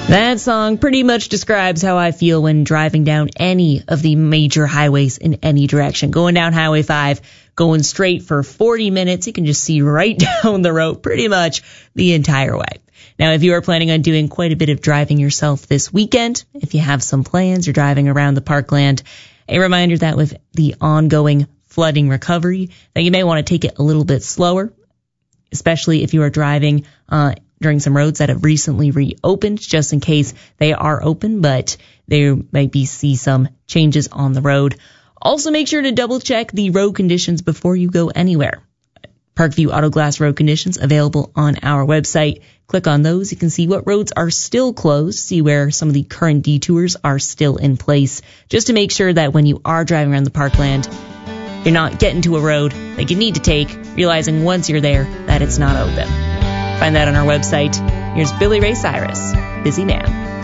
That song pretty much describes how I feel when driving down any of the major highways in any direction. Going down Highway 5, going straight for 40 minutes, you can just see right down the road pretty much the entire way. Now, if you are planning on doing quite a bit of driving yourself this weekend, if you have some plans, you're driving around the parkland, a reminder that with the ongoing flooding recovery, that you may want to take it a little bit slower, especially if you are driving during some roads that have recently reopened, just in case they are open, but there might see some changes on the road. Also, make sure to double check the road conditions before you go anywhere. Parkview Auto Glass road conditions available on our website. Click on those. You can see what roads are still closed, see where some of the current detours are still in place, just to make sure that when you are driving around the parkland, you're not getting to a road that you need to take, realizing once you're there that it's not open. Find that on our website. Here's Billy Ray Cyrus, Busy Man.